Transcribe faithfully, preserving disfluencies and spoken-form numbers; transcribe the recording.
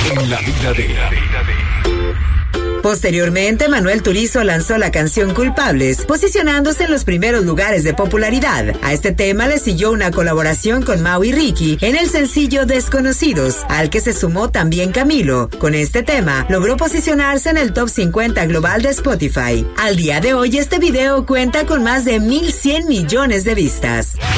En la vida de... Posteriormente, Manuel Turizo lanzó la canción Culpables, posicionándose en los primeros lugares de popularidad. A este tema le siguió una colaboración con Mau y Ricky en el sencillo Desconocidos, al que se sumó también Camilo. Con este tema, logró posicionarse en el top cincuenta global de Spotify. Al día de hoy, este video cuenta con más de mil cien millones de vistas.